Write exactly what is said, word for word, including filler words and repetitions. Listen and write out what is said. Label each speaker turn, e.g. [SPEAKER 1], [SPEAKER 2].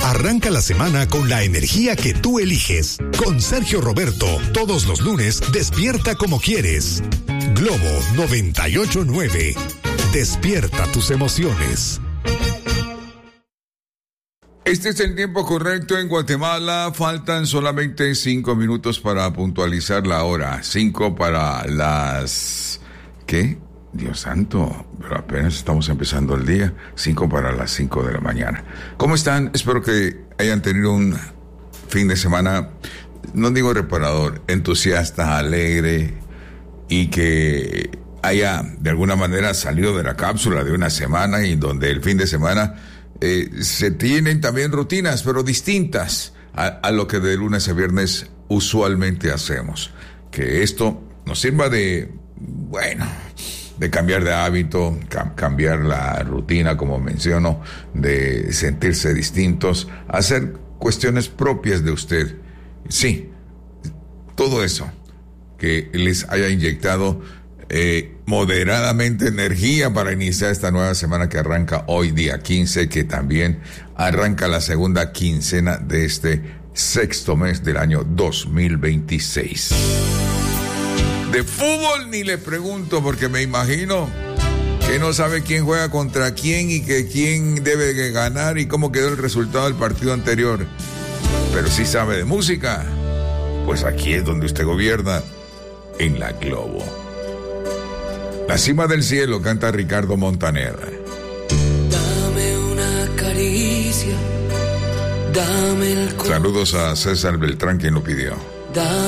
[SPEAKER 1] Arranca la semana con la energía que tú eliges. Con Sergio Roberto, todos los lunes, despierta como quieres. Globo noventa y ocho punto nueve. Despierta tus emociones.
[SPEAKER 2] Este es el tiempo correcto en Guatemala. Faltan solamente cinco minutos para puntualizar la hora. Cinco para las... ¿Qué? Dios santo, pero apenas estamos empezando el día. Cinco para las cinco de la mañana. ¿Cómo están? Espero que hayan tenido un fin de semana, no digo reparador, entusiasta, alegre, y que haya de alguna manera salido de la cápsula de una semana y donde el fin de semana eh, se tienen también rutinas, pero distintas a, a lo que de lunes a viernes usualmente hacemos. Que esto nos sirva de, bueno, de cambiar de hábito, cam- cambiar la rutina, como menciono, de sentirse distintos, hacer cuestiones propias de usted. Sí, todo eso que les haya inyectado eh, moderadamente energía para iniciar esta nueva semana que arranca hoy, día quince, que también arranca la segunda quincena de este sexto mes del año dos mil veintiséis. De fútbol ni le pregunto, porque me imagino que no sabe quién juega contra quién y que quién debe ganar y cómo quedó el resultado del partido anterior. Pero sí sabe de música. Pues aquí es donde usted gobierna, en la Globo. La cima del cielo, canta Ricardo Montaner.
[SPEAKER 3] Dame una caricia, dame el corazón.
[SPEAKER 2] Saludos a César Beltrán, quien lo pidió.
[SPEAKER 3] Dame